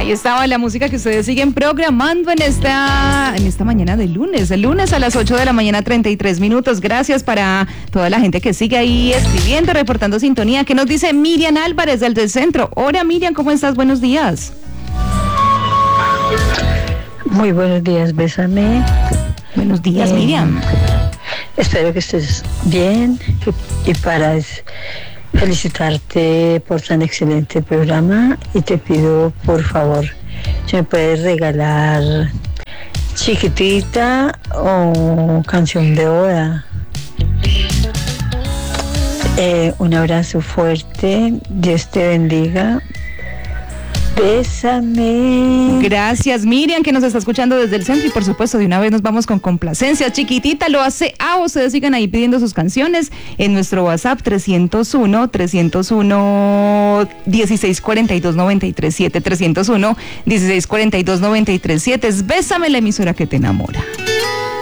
Ahí estaba la música que ustedes siguen programando en esta mañana de lunes. El lunes a las 8 de la mañana, 33 minutos. Gracias para toda la gente que sigue ahí escribiendo, reportando sintonía. ¿Qué nos dice Miriam Álvarez del centro? Hola Miriam, ¿cómo estás? Buenos días. Muy buenos días, Bésame. Buenos días, Miriam. Espero que estés bien y para felicitarte por tan excelente programa y te pido, por favor, si me puedes regalar Chiquitita o Canción de Boda. Un abrazo fuerte, Dios te bendiga. Bésame. Gracias, Miriam, que nos está escuchando desde el centro y por supuesto de una vez nos vamos con complacencia. Chiquitita lo hace a ustedes sigan ahí pidiendo sus canciones en nuestro WhatsApp 301 1642 937 301 1642 937. Es Bésame, la emisora que te enamora.